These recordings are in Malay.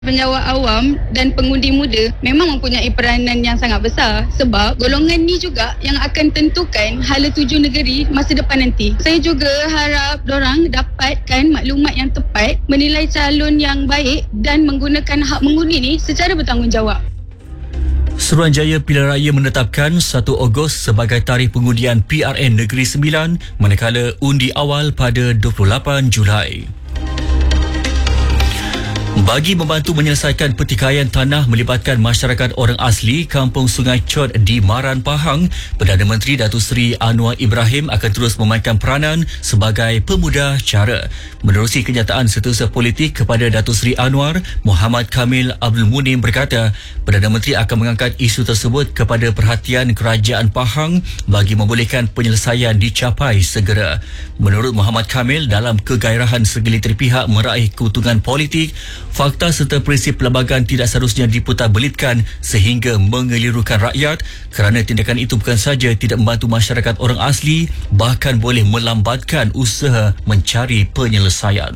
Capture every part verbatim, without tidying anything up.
Penjawat awam dan pengundi muda memang mempunyai peranan yang sangat besar sebab golongan ni juga yang akan tentukan hala tuju negeri masa depan nanti. Saya juga harap dorang dapatkan maklumat yang tepat, menilai calon yang baik dan menggunakan hak mengundi ni secara bertanggungjawab. Suruhanjaya Pilihan Raya menetapkan satu Ogos sebagai tarikh pengundian P R N Negeri Sembilan manakala undi awal pada dua puluh lapan Julai. Bagi membantu menyelesaikan pertikaian tanah melibatkan masyarakat orang asli Kampung Sungai Cot di Maran Pahang, Perdana Menteri Datuk Seri Anwar Ibrahim akan terus memainkan peranan sebagai pemudah cara. Menerusi kenyataan Setiausaha Politik kepada Datuk Seri Anwar, Muhammad Kamil Abdul Munim berkata, Perdana Menteri akan mengangkat isu tersebut kepada perhatian Kerajaan Pahang bagi membolehkan penyelesaian dicapai segera. Menurut Muhammad Kamil, dalam kegairahan segelintir pihak meraih keuntungan politik, fakta serta prinsip perlembagaan tidak seharusnya diputarbelitkan sehingga mengelirukan rakyat kerana tindakan itu bukan sahaja tidak membantu masyarakat orang asli, bahkan boleh melambatkan usaha mencari penyelesaian.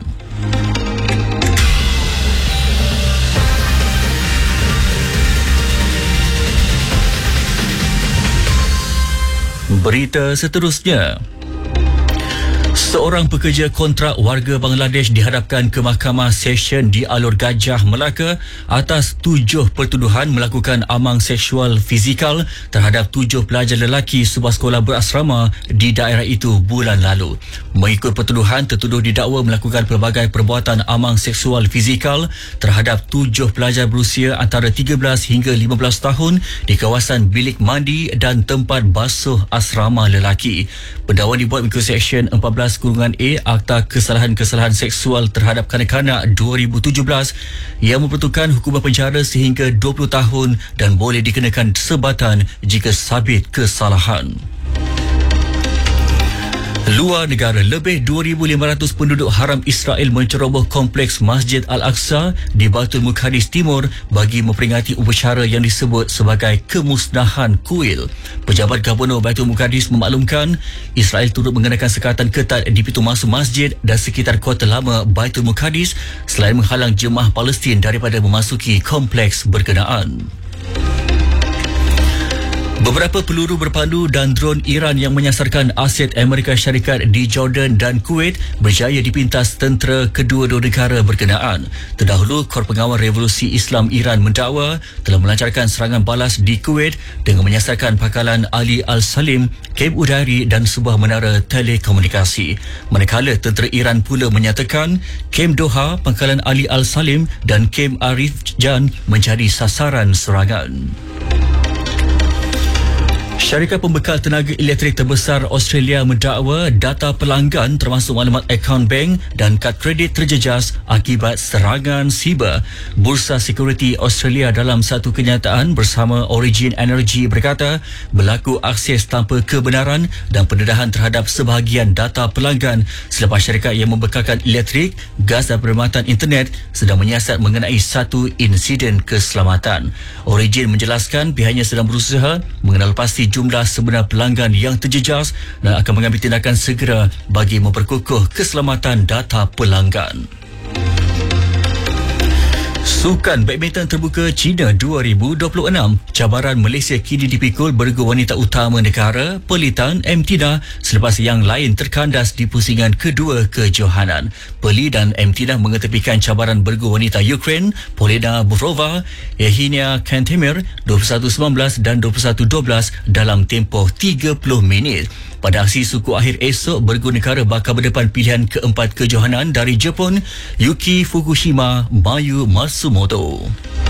Berita seterusnya. Seorang pekerja kontrak warga Bangladesh dihadapkan ke Mahkamah Session di Alor Gajah, Melaka atas tujuh pertuduhan melakukan amang seksual fizikal terhadap tujuh pelajar lelaki sebuah sekolah berasrama di daerah itu bulan lalu. Mengikut pertuduhan, tertuduh didakwa melakukan pelbagai perbuatan amang seksual fizikal terhadap tujuh pelajar berusia antara tiga belas hingga lima belas tahun di kawasan bilik mandi dan tempat basuh asrama lelaki. Pendakwaan dibuat mengikut Seksyen empat belas kurungan A Akta Kesalahan-Kesalahan Seksual Terhadap Kanak-kanak dua ribu tujuh belas yang memperuntukkan hukuman penjara sehingga dua puluh tahun dan boleh dikenakan sebatan jika sabit kesalahan. Luar negara, lebih dua ribu lima ratus penduduk haram Israel menceroboh kompleks Masjid Al-Aqsa di Baitul Muqaddis Timur bagi memperingati upacara yang disebut sebagai kemusnahan kuil. Pejabat Gubernur Baitul Muqaddis memaklumkan Israel turut mengenakan sekatan ketat di pintu masuk masjid dan sekitar kota lama Baitul Muqaddis selain menghalang jemaah Palestin daripada memasuki kompleks berkenaan. Beberapa peluru berpandu dan dron Iran yang menyasarkan aset Amerika Syarikat di Jordan dan Kuwait berjaya dipintas tentera kedua-dua negara berkenaan. Terdahulu, Kor Pengawal Revolusi Islam Iran mendakwa telah melancarkan serangan balas di Kuwait dengan menyasarkan pangkalan Ali Al-Salim, kem udara dan sebuah menara telekomunikasi. Manakala tentera Iran pula menyatakan kem Doha, pangkalan Ali Al-Salim dan kem Arif Jan menjadi sasaran serangan. Syarikat pembekal tenaga elektrik terbesar Australia mendakwa data pelanggan termasuk maklumat akaun bank dan kad kredit terjejas akibat serangan siber. Bursa Security Australia dalam satu kenyataan bersama Origin Energy berkata berlaku akses tanpa kebenaran dan pendedahan terhadap sebahagian data pelanggan selepas syarikat yang membekalkan elektrik, gas dan perkhidmatan internet sedang menyiasat mengenai satu insiden keselamatan. Origin menjelaskan pihaknya sedang berusaha mengenal pasti jumlah sebenar pelanggan yang terjejas dan akan mengambil tindakan segera bagi memperkukuh keselamatan data pelanggan. Sukan Badminton Terbuka China dua ribu dua puluh enam, cabaran Malaysia kini dipikul bergu wanita utama negara Pelitan M. Tina selepas yang lain terkandas di pusingan kedua kejohanan. Peli dan M. Tina mengetepikan cabaran bergu wanita Ukraine Polina Burova, Yevgenia Kantemir dua puluh satu sembilan belas dan dua puluh satu dua belas dalam tempoh tiga puluh minit. Pada aksi suku akhir esok, bergu negara bakal berdepan pilihan keempat kejohanan dari Jepun, Yuki Fukushima Mayu Matsumoto.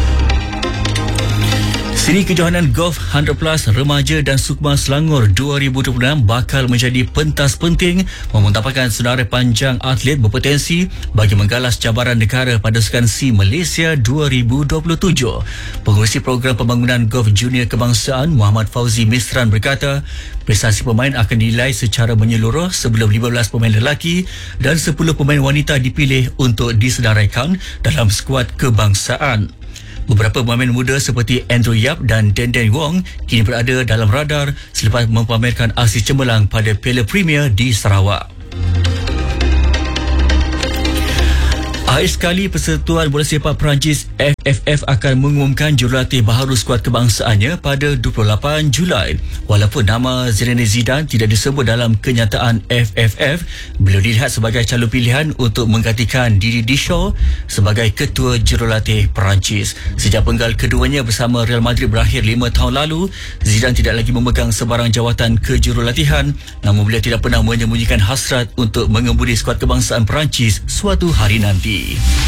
Siri kejohanan golf one hundred plus remaja dan Sukma Selangor dua ribu dua puluh enam bakal menjadi pentas penting memuntapkan senarai panjang atlet berpotensi bagi menggalas cabaran negara pada Sukan SEA Malaysia dua ribu dua puluh tujuh. Pengurusi Program Pembangunan Golf Junior Kebangsaan Muhammad Fauzi Misran berkata, prestasi pemain akan dinilai secara menyeluruh sebelum lima belas pemain lelaki dan sepuluh pemain wanita dipilih untuk disenaraikan dalam skuad kebangsaan. Beberapa pemain muda seperti Andrew Yap dan Denden Wong kini berada dalam radar selepas mempamerkan aksi cemerlang pada Piala Premier di Sarawak. Akhir sekali, Persatuan Bola Sepak Perancis F F F akan mengumumkan jurulatih baharu skuad kebangsaannya pada dua puluh lapan Julai. Walaupun nama Zinedine Zidane tidak disebut dalam kenyataan F F F, beliau dilihat sebagai calon pilihan untuk menggantikan Didier Deschamps sebagai ketua jurulatih Perancis. Sejak penggal keduanya bersama Real Madrid berakhir lima tahun lalu, Zidane tidak lagi memegang sebarang jawatan kejurulatihan, namun beliau tidak pernah menyembunyikan hasrat untuk mengemudi skuad kebangsaan Perancis suatu hari nanti.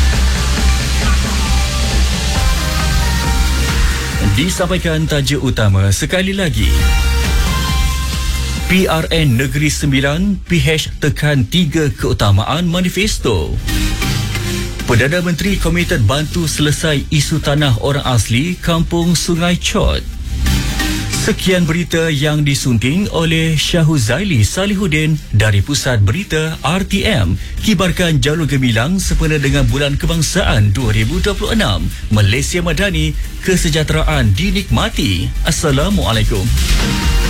Disampaikan tajuk utama sekali lagi. P R N Negeri Sembilan, P H tekan tiga keutamaan manifesto. Perdana Menteri komited bantu selesai isu tanah orang asli Kampung Sungai Chot. Sekian berita yang disunting oleh Syahuzaili Salihuddin dari Pusat Berita R T M. Kibarkan jalur gemilang sempena dengan Bulan Kebangsaan dua ribu dua puluh enam. Malaysia Madani, kesejahteraan dinikmati. Assalamualaikum.